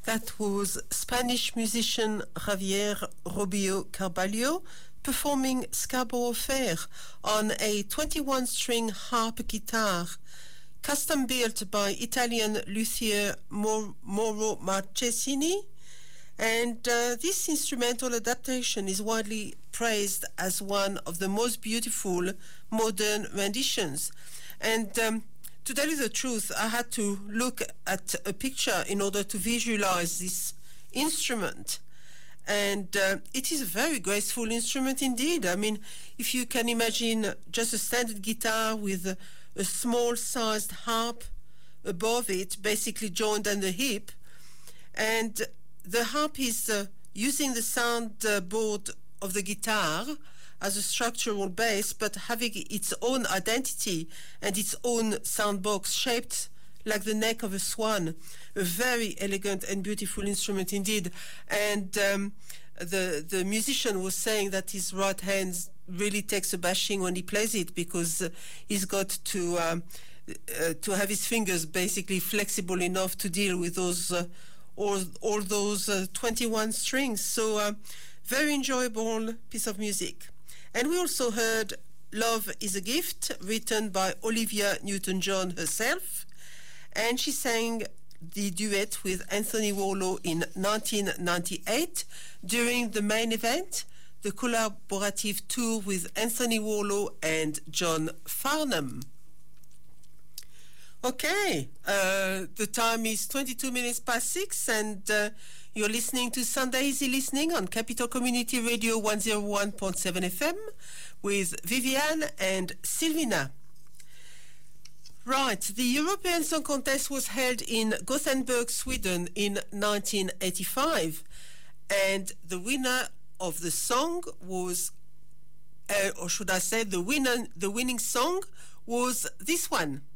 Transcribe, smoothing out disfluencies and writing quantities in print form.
That was Spanish musician Javier Robio Carballo performing Scarborough Fair on a 21-string harp guitar, custom built by Italian luthier Mauro Marchesini. And this instrumental adaptation is widely praised as one of the most beautiful modern renditions. And to tell you the truth, I had to look at a picture in order to visualize this instrument. And it is a very graceful instrument indeed. I mean, if you can imagine just a standard guitar with a small-sized harp above it, basically joined on the hip, and the harp is using the soundboard of the guitar as a structural base, but having its own identity and its own soundbox shaped like the neck of a swan. A very elegant and beautiful instrument indeed. And the musician was saying that his right hand really takes a bashing when he plays it, because he's got to have his fingers basically flexible enough to deal with those all those 21 strings. So very enjoyable piece of music. And we also heard Love is a Gift, written by Olivia Newton-John herself. And she sang the duet with Anthony Warlow in 1998 during the main event, the collaborative tour with Anthony Warlow and John Farnham. Okay, the time is 22 minutes past 6, and you're listening to Sunday Easy Listening on Capital Community Radio 101.7 FM with Viviane and Sylvina. Right, the European Song Contest was held in Gothenburg, Sweden in 1985, and the winner of the song was, or should I say the winning song was this one.